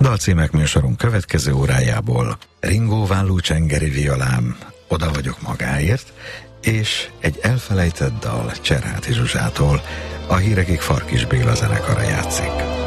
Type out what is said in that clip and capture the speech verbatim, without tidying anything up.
Dalcímek műsorunk következő órájából Ringó Válló Csengeri violám, Oda vagyok magáért, és egy elfelejtett dal Cserháti Zsuzsától, a hírekig Farkis Béla zenekara játszik.